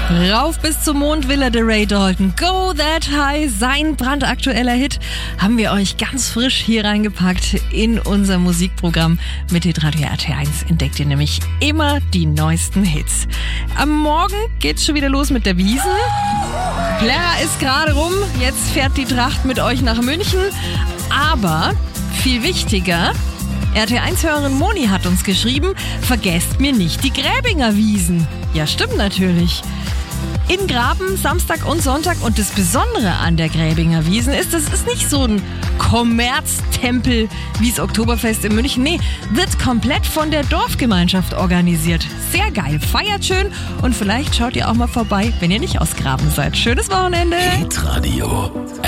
Rauf bis zum Mond will er, der Ray Dalton. Go That High, sein brandaktueller Hit, haben wir euch ganz frisch hier reingepackt in unser Musikprogramm. Mit hitradio RT1 entdeckt ihr nämlich immer die neuesten Hits. Am Morgen geht's schon wieder los mit der Wiesn. Plärrer ist gerade rum, jetzt fährt die Tracht mit euch nach München. Aber viel wichtiger, RT1-Hörerin Moni hat uns geschrieben, vergesst mir nicht die Gräbinger Wiesn. Ja, stimmt natürlich. In Graben, Samstag und Sonntag, und das Besondere an der Gräbinger Wiesn ist, das ist nicht so ein Kommerztempel wie das Oktoberfest in München. Nee, wird komplett von der Dorfgemeinschaft organisiert. Sehr geil, feiert schön und vielleicht schaut ihr auch mal vorbei, wenn ihr nicht aus Graben seid. Schönes Wochenende! Hitradio